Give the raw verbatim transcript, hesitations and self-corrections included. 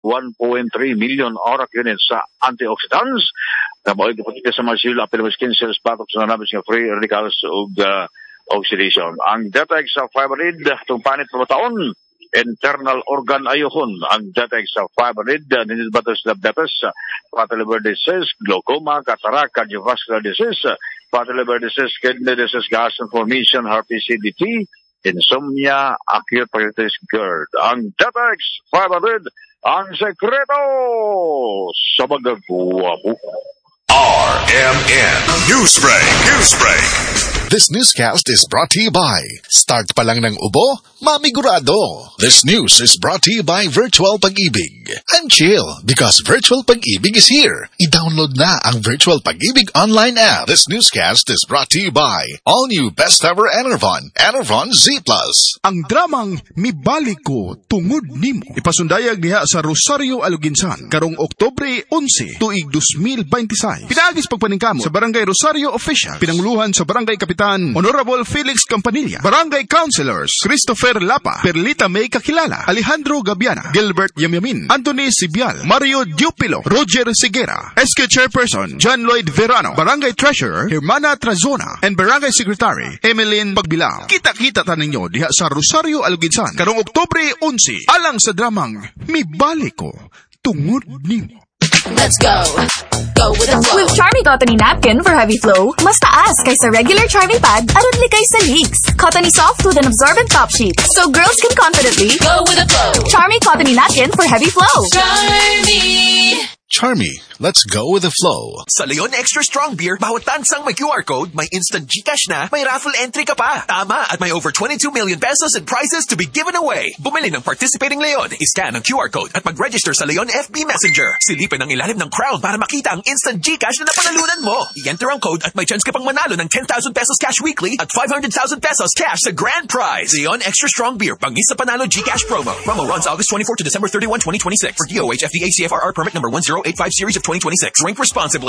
one point three million orak units sa antioxidants na mao'y kaputika sa mga sila pero skin cells patok sa nanabis nga free radicals ug uh, oxidation. Ang Detex sa Fiberid, itong panit na taon, internal organ ayohon. Ang Detex sa Fiberid, ninibatas na diabetes, fatty liver disease, glaucoma, cataract, cardiovascular disease, fatty liver disease, kidney disease, gas formation, heart C D T, insomnia, acute pancreatitis GERD. Ang Detex Fiberid, ang sekreto sa magagawa. R M N News Break. News Break. This newscast is brought to you by Start pa lang ng ubo, mamigurado. This news is brought to you by Virtual Pag-ibig. And chill, because Virtual Pag-ibig is here. I-download na ang Virtual Pag-ibig online app. This newscast is brought to you by all new Best Ever Enervon, Enervon Z plus. Ang dramang Mibalik Ko Tungod Nimo ipasundayag diha sa Rosario, Aluginsan karong Oktubre eleven tuig twenty twenty-six. Pinaagis pagpaningkamot sa Barangay Rosario Official, pinanguluhan sa Barangay Kapitan Honorable Felix Campanilla, Barangay Councilors Christopher Lapa, Perlita May Kakilala, Alejandro Gabiana, Gilbert Yamyamin, Anthony Sibial, Mario Diupilo, Roger Sigera, S K Chairperson John Lloyd Verano, Barangay Treasurer Hermana Trazona, and Barangay Secretary Emeline Pagbilao. Kita-kita ta ninyo diha sa Rosario, Aluginsan karong Oktubre eleven alang sa dramang Mibalik Ko Tungod Nimo. Let's go. Go with the flow. With Charmy Cottony Napkin for heavy flow, mas taas kaysa regular Charmy Pad aron likay sa leaks. Cottony Soft with an absorbent top sheet, so girls can confidently go with the flow. Charmy Cottony Napkin for heavy flow. Charmy. Charmy, let's go with the flow. Sa Leon Extra Strong Beer, bawat tansang may Q R code, may instant GCash na, may raffle entry ka pa. Tama, at may over twenty-two million pesos in prizes to be given away. Bumili ng participating Leon, iscan ang Q R code at mag-register sa Leon F B Messenger. Silipin ang ilalim ng crown para makita ang instant GCash na napanalunan mo. I-enter ang code at may chance ka pang manalo ng ten thousand pesos cash weekly at five hundred thousand pesos cash sa grand prize. Leon Extra Strong Beer, bangis sa panalo GCash promo. Promo runs August twenty-fourth to December thirty-first, twenty twenty-six. For D O H F D A C F R R permit number one zero eight five series of twenty twenty-six. Drink responsibly.